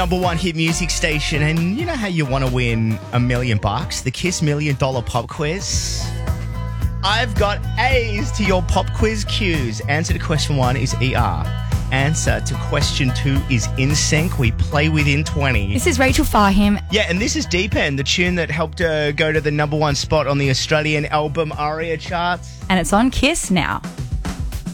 Number one hit music station, and you know how you want to win $1 million? The Kiss $1 Million Pop Quiz. I've got A's to your pop quiz cues. Answer to question 1 is ER. Answer to question 2 is NSYNC. We play within 20. This is Rachel Farham. Yeah, and this is Deep End, the tune that helped her go to the number one spot on the Australian album ARIA charts. And it's on Kiss now.